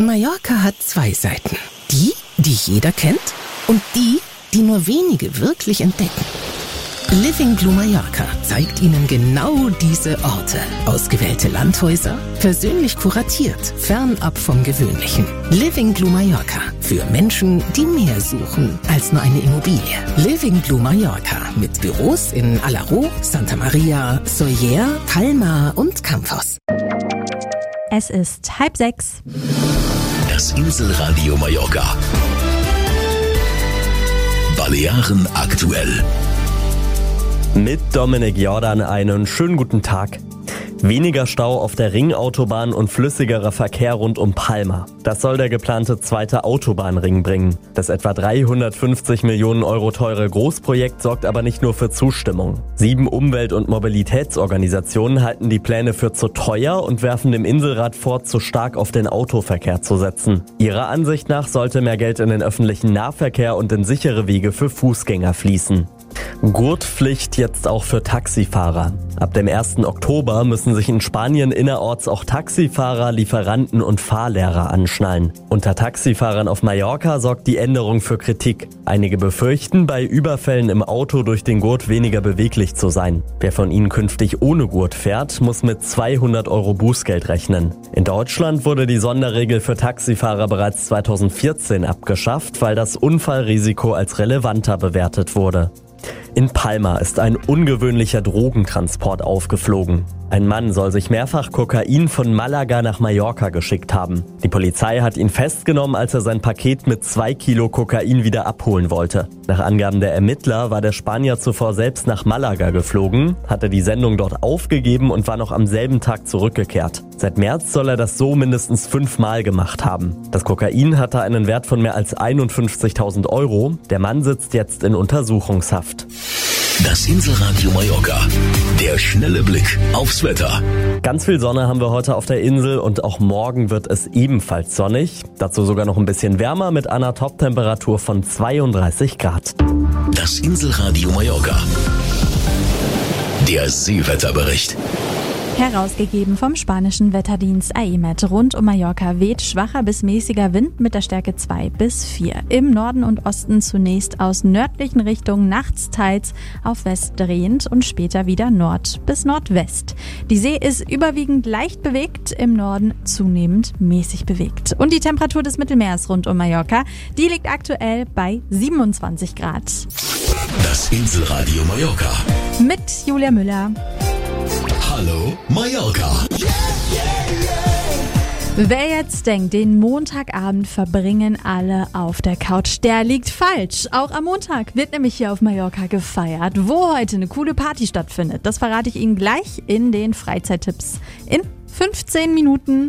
Mallorca hat zwei Seiten. Die jeder kennt und die nur wenige wirklich entdecken. Living Blue Mallorca zeigt Ihnen genau diese Orte. Ausgewählte Landhäuser, persönlich kuratiert, fernab vom Gewöhnlichen. Living Blue Mallorca. Für Menschen, die mehr suchen als nur eine Immobilie. Living Blue Mallorca mit Büros in Alaró, Santa Maria, Sóller, Palma und Campos. Es ist 5:30. Das Inselradio Mallorca. Balearen aktuell. Mit Dominik Jordan einen schönen guten Tag. Weniger Stau auf der Ringautobahn und flüssigerer Verkehr rund um Palma. Das soll der geplante zweite Autobahnring bringen. Das etwa 350 Millionen Euro teure Großprojekt sorgt aber nicht nur für Zustimmung. 7 Umwelt- und Mobilitätsorganisationen halten die Pläne für zu teuer und werfen dem Inselrat vor, zu stark auf den Autoverkehr zu setzen. Ihrer Ansicht nach sollte mehr Geld in den öffentlichen Nahverkehr und in sichere Wege für Fußgänger fließen. Gurtpflicht jetzt auch für Taxifahrer. Ab dem 1. Oktober müssen sich in Spanien innerorts auch Taxifahrer, Lieferanten und Fahrlehrer anschnallen. Unter Taxifahrern auf Mallorca sorgt die Änderung für Kritik. Einige befürchten, bei Überfällen im Auto durch den Gurt weniger beweglich zu sein. Wer von ihnen künftig ohne Gurt fährt, muss mit 200 Euro Bußgeld rechnen. In Deutschland wurde die Sonderregel für Taxifahrer bereits 2014 abgeschafft, weil das Unfallrisiko als relevanter bewertet wurde. In Palma ist ein ungewöhnlicher Drogentransport aufgeflogen. Ein Mann soll sich mehrfach Kokain von Malaga nach Mallorca geschickt haben. Die Polizei hat ihn festgenommen, als er sein Paket mit 2 Kilo Kokain wieder abholen wollte. Nach Angaben der Ermittler war der Spanier zuvor selbst nach Malaga geflogen, hatte die Sendung dort aufgegeben und war noch am selben Tag zurückgekehrt. Seit März soll er das so mindestens 5 Mal gemacht haben. Das Kokain hatte einen Wert von mehr als 51.000 Euro. Der Mann sitzt jetzt in Untersuchungshaft. Das Inselradio Mallorca. Der schnelle Blick aufs Wetter. Ganz viel Sonne haben wir heute auf der Insel und auch morgen wird es ebenfalls sonnig. Dazu sogar noch ein bisschen wärmer mit einer Toptemperatur von 32 Grad. Das Inselradio Mallorca. Der Seewetterbericht. Herausgegeben vom spanischen Wetterdienst AEMET. Rund um Mallorca weht schwacher bis mäßiger Wind mit der Stärke 2 bis 4. Im Norden und Osten zunächst aus nördlichen Richtungen, nachts teils auf West drehend und später wieder Nord bis Nordwest. Die See ist überwiegend leicht bewegt, im Norden zunehmend mäßig bewegt. Und die Temperatur des Mittelmeers rund um Mallorca, die liegt aktuell bei 27 Grad. Das Inselradio Mallorca. Mit Julia Müller. Hallo Mallorca. Wer jetzt denkt, den Montagabend verbringen alle auf der Couch, der liegt falsch. Auch am Montag wird nämlich hier auf Mallorca gefeiert. Wo heute eine coole Party stattfindet, das verrate ich Ihnen gleich in den Freizeittipps in 15 Minuten.